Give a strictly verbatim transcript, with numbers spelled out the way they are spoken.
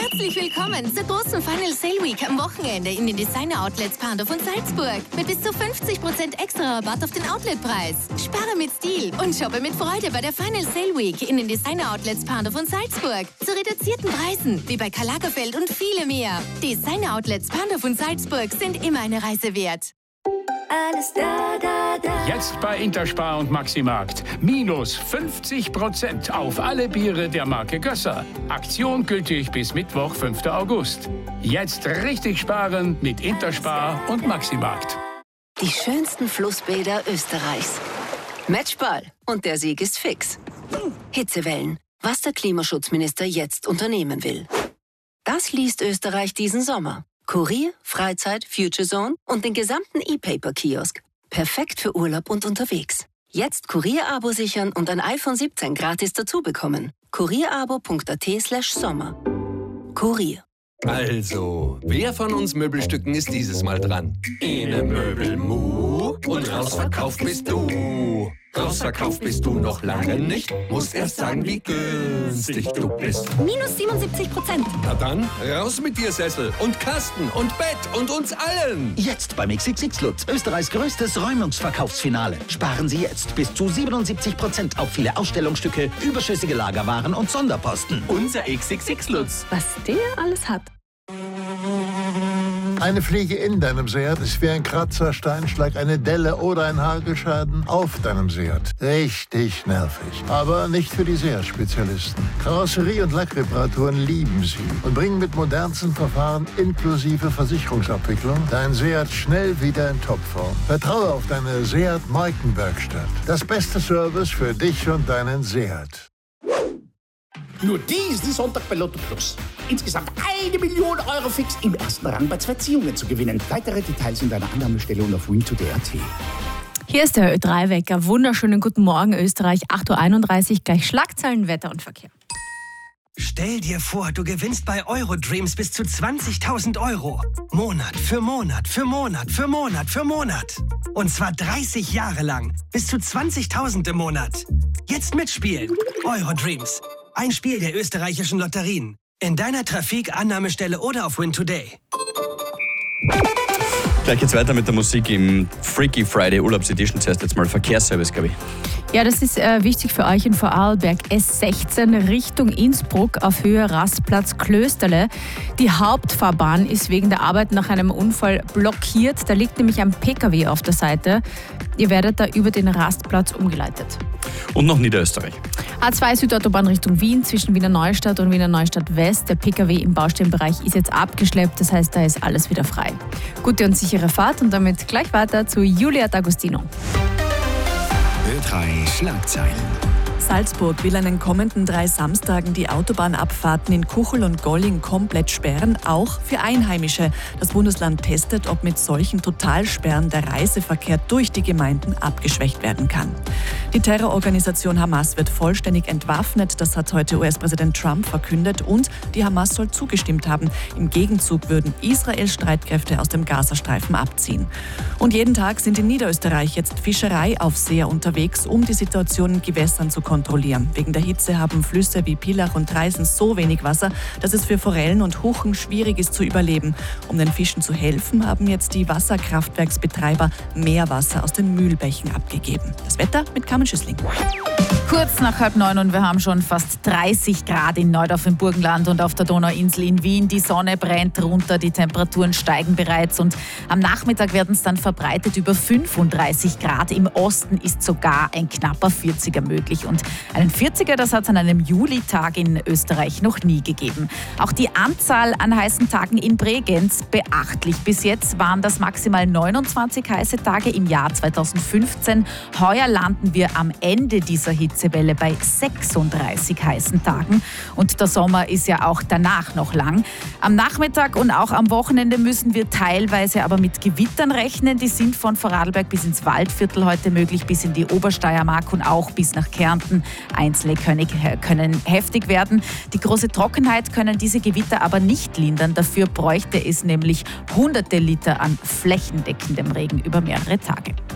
Herzlich willkommen zur großen Final Sale Week am Wochenende in den Designer Outlets Pandorf und Salzburg. Mit bis zu fünfzig Prozent extra Rabatt auf den Outletpreis. Spare mit Stil und shoppe mit Freude bei der Final Sale Week in den Designer Outlets Pandorf und Salzburg. Zu reduzierten Preisen, wie bei Karl Lagerfeld und viele mehr. Designer Outlets Pandorf und Salzburg sind immer eine Reise wert. Alles da, da, da. Jetzt bei Interspar und Maximarkt. Minus fünfzig Prozent auf alle Biere der Marke Gösser. Aktion gültig bis Mittwoch, fünften August. Jetzt richtig sparen mit Interspar und Maximarkt. Die schönsten Flussbäder Österreichs. Matchball. Und der Sieg ist fix. Hitzewellen. Was der Klimaschutzminister jetzt unternehmen will. Das liest Österreich diesen Sommer. Kurier, Freizeit, Future Zone und den gesamten E-Paper-Kiosk. Perfekt für Urlaub und unterwegs. Jetzt Kurier-Abo sichern und ein iPhone siebzehn gratis dazu bekommen. kurierabo.at slash Sommer. Kurier. Also, wer von uns Möbelstücken ist dieses Mal dran? Ene Möbelmu und rausverkauft bist du. Rausverkauft bist du noch lange nicht. Musst erst sagen, wie günstig du bist. Minus siebenundsiebzig Prozent. Na dann, raus mit dir, Sessel und Kasten und Bett und uns allen. Jetzt beim X X X Lutz, Österreichs größtes Räumungsverkaufsfinale. Sparen Sie jetzt bis zu siebenundsiebzig Prozent auf viele Ausstellungsstücke, überschüssige Lagerwaren und Sonderposten. Unser X X X Lutz. Was der alles hat. Eine Fliege in deinem Seat ist wie ein Kratzer, Steinschlag, eine Delle oder ein Hagelschaden auf deinem Seat. Richtig nervig. Aber nicht für die Seat-Spezialisten. Karosserie- und Lackreparaturen lieben sie und bringen mit modernsten Verfahren inklusive Versicherungsabwicklung dein Seat schnell wieder in Topform. Vertraue auf deine Seat Moikenwerkstatt. Das beste Service für dich und deinen Seat. Nur diesen Sonntag bei Lotto Plus. Insgesamt eine Million Euro fix im ersten Rang bei zwei Ziehungen zu gewinnen. Weitere Details in deiner Annahmestelle und auf win to day punkt at. Hier ist der Ö drei Wecker. Wunderschönen guten Morgen Österreich. acht Uhr einunddreißig, gleich Schlagzeilen, Wetter und Verkehr. Stell dir vor, du gewinnst bei Eurodreams bis zu zwanzigtausend Euro. Monat für Monat für Monat für Monat für Monat. Und zwar dreißig Jahre lang. Bis zu zwanzigtausend im Monat. Jetzt mitspielen. Eurodreams. Ein Spiel der österreichischen Lotterien. In deiner Trafik, Annahmestelle oder auf Win Today. Gleich geht's weiter mit der Musik im Freaky Friday Urlaubsedition. Zuerst jetzt mal Verkehrsservice, glaube ich. Ja, das ist äh, wichtig für euch in Vorarlberg. S sechzehn Richtung Innsbruck auf Höhe Rastplatz Klösterle. Die Hauptfahrbahn ist wegen der Arbeit nach einem Unfall blockiert. Da liegt nämlich ein P K W auf der Seite. Ihr werdet da über den Rastplatz umgeleitet. Und noch Niederösterreich. A zwei Südautobahn Richtung Wien zwischen Wiener Neustadt und Wiener Neustadt West. Der P K W im Baustellenbereich ist jetzt abgeschleppt. Das heißt, da ist alles wieder frei. Gute und sichere Fahrt und damit gleich weiter zu Julia D'Agostino. Ö drei Schlagzeilen. Salzburg will an den kommenden drei Samstagen die Autobahnabfahrten in Kuchel und Golling komplett sperren, auch für Einheimische. Das Bundesland testet, ob mit solchen Totalsperren der Reiseverkehr durch die Gemeinden abgeschwächt werden kann. Die Terrororganisation Hamas wird vollständig entwaffnet, das hat heute U S-Präsident Trump verkündet, und die Hamas soll zugestimmt haben. Im Gegenzug würden Israels Streitkräfte aus dem Gazastreifen abziehen. Und jeden Tag sind in Niederösterreich jetzt Fischereiaufseher unterwegs, um die Situation in Gewässern zu kontrollieren. Wegen der Hitze haben Flüsse wie Pilach und Traisen so wenig Wasser, dass es für Forellen und Huchen schwierig ist zu überleben. Um den Fischen zu helfen, haben jetzt die Wasserkraftwerksbetreiber mehr Wasser aus den Mühlbächen abgegeben. Das Wetter mit Carmen Schüssling. Kurz nach halb neun und wir haben schon fast dreißig Grad in Neudorf im Burgenland und auf der Donauinsel in Wien. Die Sonne brennt runter, die Temperaturen steigen bereits und am Nachmittag werden es dann verbreitet über fünfunddreißig Grad. Im Osten ist sogar ein knapper vierziger möglich und einen vierziger, das hat es an einem Julitag in Österreich noch nie gegeben. Auch die Anzahl an heißen Tagen in Bregenz beachtlich. Bis jetzt waren das maximal neunundzwanzig heiße Tage im Jahr zweitausendfünfzehn. Heuer landen wir am Ende dieser Hitzewelle bei sechsunddreißig heißen Tagen. Und der Sommer ist ja auch danach noch lang. Am Nachmittag und auch am Wochenende müssen wir teilweise aber mit Gewittern rechnen. Die sind von Vorarlberg bis ins Waldviertel heute möglich, bis in die Obersteiermark und auch bis nach Kärnten. Einzelne können, können heftig werden. Die große Trockenheit können diese Gewitter aber nicht lindern. Dafür bräuchte es nämlich hunderte Liter an flächendeckendem Regen über mehrere Tage.